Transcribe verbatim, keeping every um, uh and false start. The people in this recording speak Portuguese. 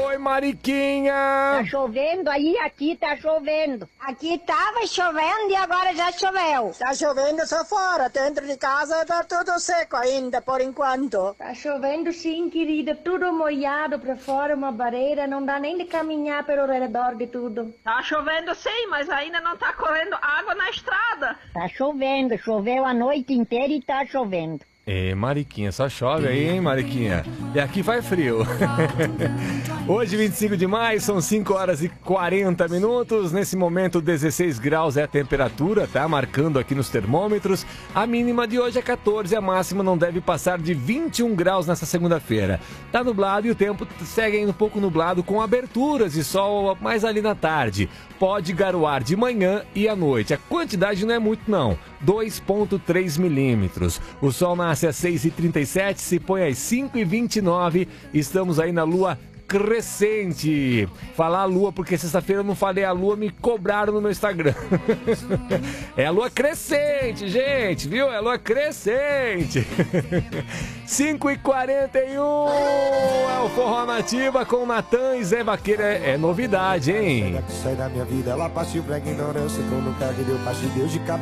Oi, Mariquinha! Tá chovendo aí? Aqui tá chovendo. Aqui tava chovendo e agora já choveu. Tá chovendo só fora, dentro de casa tá tudo seco ainda, por enquanto. Tá chovendo sim, querida, tudo molhado pra fora, uma barreira, não dá nem de caminhar pelo redor de tudo. Tá chovendo sim, mas ainda não tá correndo água na estrada. Tá chovendo, choveu a noite inteira e tá chovendo. Ê, Mariquinha, só chove aí, hein, Mariquinha? E aqui faz frio. Hoje, vinte e cinco de maio, são cinco horas e quarenta minutos. Nesse momento, dezesseis graus é a temperatura, tá? Marcando aqui nos termômetros. A mínima de hoje é quatorze, a máxima não deve passar de vinte e um graus nessa segunda-feira. Tá nublado e o tempo segue ainda um pouco nublado, com aberturas de sol mais ali na tarde. Pode garoar de manhã e à noite. A quantidade não é muito, não. dois vírgula três milímetros. O sol nasce às seis e trinta e sete, se põe às cinco e vinte e nove. Estamos aí na lua crescente. Falar a lua, porque sexta-feira eu não falei a lua, me cobraram no meu Instagram. É a lua crescente, gente, viu? É a lua crescente. cinco e quarenta e um é o Forró Nativa com Natan e Zé Vaqueiro. É, é novidade, hein? Sai da minha vida, ela partiu pra ignorância, que eu nunca me deu parte de Deus de cabeça.